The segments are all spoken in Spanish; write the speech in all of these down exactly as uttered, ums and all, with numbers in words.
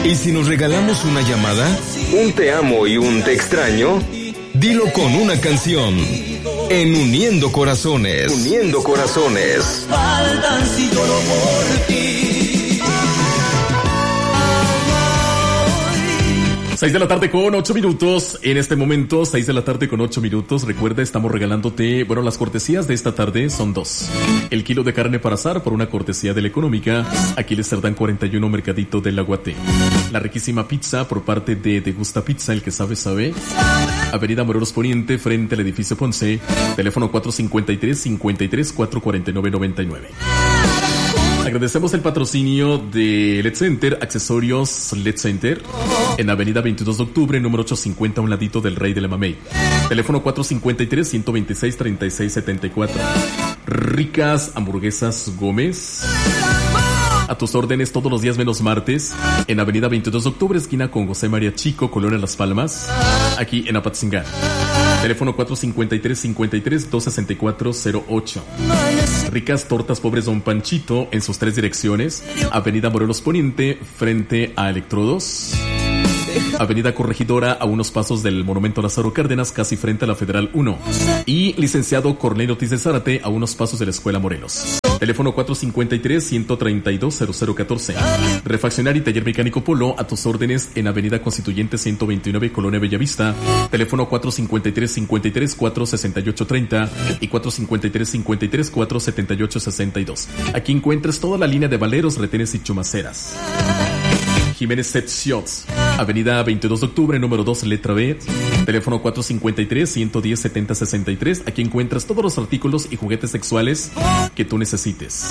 ¿Y si nos regalamos una llamada? ¿Un te amo y un te extraño? Dilo con una canción. En Uniendo Corazones. Uniendo Corazones. Faltan si lloro por ti. seis de la tarde con ocho minutos. En este momento, seis de la tarde con ocho minutos. Recuerda, estamos regalándote, bueno, las cortesías de esta tarde son dos. El kilo de carne para asar por una cortesía de la Económica, Aquiles Cerdán cuarenta y uno, Mercadito del Aguate. La riquísima pizza por parte de Te Gusta Pizza, el que sabe, sabe. Avenida Morelos Poniente, frente al edificio Ponce. Teléfono cuatro cinco tres, cinco tres, cuatro cuatro nueve, nueve nueve. Agradecemos el patrocinio de L E D Center, accesorios L E D Center, en Avenida veintidós de octubre, número ochocientos cincuenta, a un ladito del Rey de la Mamey. Teléfono cuatro cinco tres, ciento veintiséis, treinta y seis setenta y cuatro. Ricas hamburguesas Gómez. A tus órdenes todos los días menos martes, en Avenida veintidós de octubre, esquina con José María Chico, Colonia Las Palmas, aquí en Apatzingán. Teléfono cuatro cinco tres, cinco tres, dos seis cuatro cero ocho. Ricas tortas pobres Don Panchito en sus tres direcciones. Avenida Morelos Poniente, frente a Electrodos. Avenida Corregidora, a unos pasos del Monumento Lázaro Cárdenas, casi frente a la Federal uno. Y Licenciado Cornelio Ortiz de Zárate, a unos pasos de la Escuela Morelos. Teléfono cuatro cinco tres, ciento treinta y dos, cero cero catorce. Refaccionario y taller mecánico Polo, a tus órdenes en Avenida Constituyente ciento veintinueve, Colonia Bellavista. Teléfono cuatro cinco tres, cinco tres, cuatro seis ocho tres cero y cuatro cinco tres, cinco tres, cuatro siete ocho seis dos. Aquí encuentras toda la línea de valeros, retenes y chumaceras. Jiménez Set Shots, Avenida veintidós de octubre, número dos, letra B. Teléfono cuatro cinco tres, ciento diez, setenta sesenta y tres. Aquí encuentras todos los artículos y juguetes sexuales que tú necesites.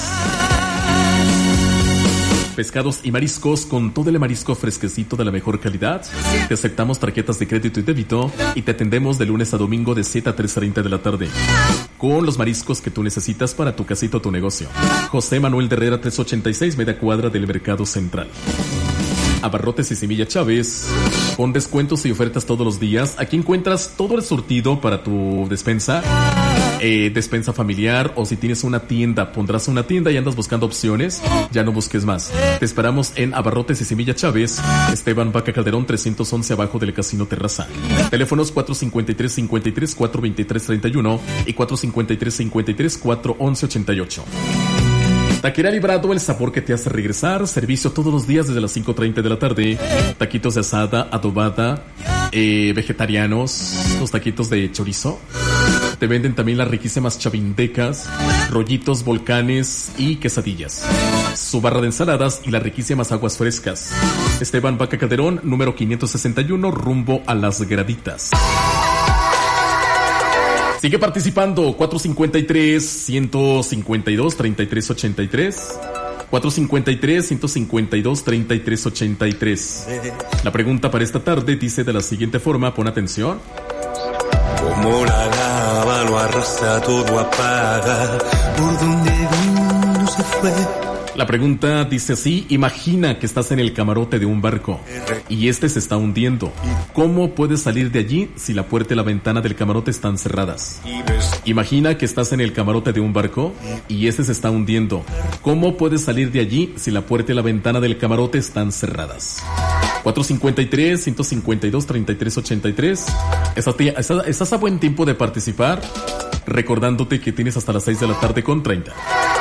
Pescados y mariscos con todo el marisco fresquecito de la mejor calidad. Te aceptamos tarjetas de crédito y débito y te atendemos de lunes a domingo de siete a tres treinta de la tarde. Con los mariscos que tú necesitas para tu casito o tu negocio. José Manuel de Herrera trescientos ochenta y seis, media cuadra del Mercado Central. Abarrotes y Semilla Chávez, con descuentos y ofertas todos los días. Aquí encuentras todo el surtido para tu despensa, eh, despensa familiar, o si tienes una tienda, pondrás una tienda y andas buscando opciones, ya no busques más. Te esperamos en Abarrotes y Semilla Chávez, Esteban Vaca Calderón trescientos once, abajo del Casino Terraza. Teléfonos cuatro cinco tres, cinco tres, cuatro dos tres treinta y uno y cuatro cinco tres, cinco tres, cuatro once ochenta y ocho. Taquería Librado, el sabor que te hace regresar. Servicio todos los días desde las cinco treinta de la tarde. Taquitos de asada, adobada, eh, vegetarianos, los taquitos de chorizo. Te venden también las riquísimas chavindecas, rollitos, volcanes y quesadillas. Su barra de ensaladas y las riquísimas aguas frescas. Esteban Vaca Calderón, número quinientos sesenta y uno, rumbo a Las Graditas. Sigue participando, cuatro cinco tres, ciento cincuenta y dos, treinta y tres ochenta y tres. cuatro cinco tres, ciento cincuenta y dos, treinta y tres ochenta y tres. La pregunta para esta tarde dice de la siguiente forma, pon atención. Como la lava lo arrastra, todo apaga, por donde vino se fue. La pregunta dice así: imagina que estás en el camarote de un barco y este se está hundiendo. ¿Cómo puedes salir de allí si la puerta y la ventana del camarote están cerradas? Imagina que estás en el camarote de un barco y este se está hundiendo. ¿Cómo puedes salir de allí si la puerta y la ventana del camarote están cerradas? cuatro cinco tres, ciento cincuenta y dos, treinta y tres ochenta y tres. Estás a buen tiempo de participar, recordándote que tienes hasta las seis de la tarde con treinta.